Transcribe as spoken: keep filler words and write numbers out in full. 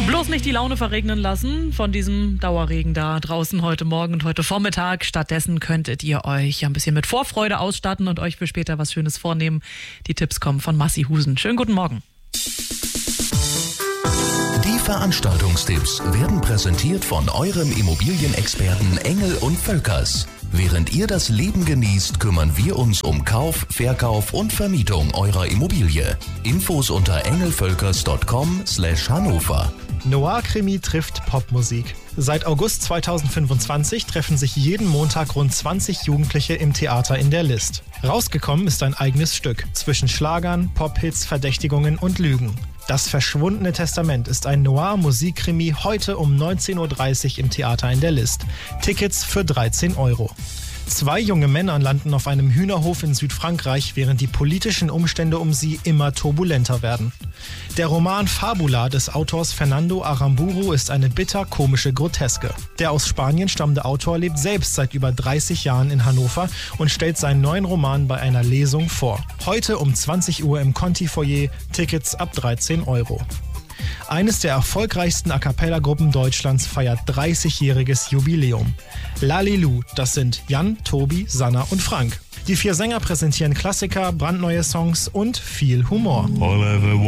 Bloß nicht die Laune verregnen lassen von diesem Dauerregen da draußen heute Morgen und heute Vormittag. Stattdessen könntet ihr euch ein bisschen mit Vorfreude ausstatten und euch für später was Schönes vornehmen. Die Tipps kommen von Massi Husen. Schönen guten Morgen. Die Veranstaltungstipps werden präsentiert von eurem Immobilienexperten Engel und Völkers. Während ihr das Leben genießt, kümmern wir uns um Kauf, Verkauf und Vermietung eurer Immobilie. Infos unter engelvölkers punkt com slash Hannover. Noir-Krimi trifft Popmusik. Seit August zweitausendfünfundzwanzig treffen sich jeden Montag rund zwanzig Jugendliche im Theater in der List. Rausgekommen ist ein eigenes Stück zwischen Schlagern, Pop-Hits, Verdächtigungen und Lügen. Das verschwundene Testament ist ein Noir-Musikkrimi heute um neunzehn Uhr dreißig im Theater in der List. Tickets für dreizehn Euro. Zwei junge Männer landen auf einem Hühnerhof in Südfrankreich, während die politischen Umstände um sie immer turbulenter werden. Der Roman Fabula des Autors Fernando Aramburu ist eine bitter-komische Groteske. Der aus Spanien stammende Autor lebt selbst seit über dreißig Jahren in Hannover und stellt seinen neuen Roman bei einer Lesung vor. Heute um zwanzig Uhr im Conti-Foyer, Tickets ab dreizehn Euro. Eines der erfolgreichsten A-Cappella-Gruppen Deutschlands feiert dreißigjähriges Jubiläum. Lalilu, das sind Jan, Tobi, Sanna und Frank. Die vier Sänger präsentieren Klassiker, brandneue Songs und viel Humor.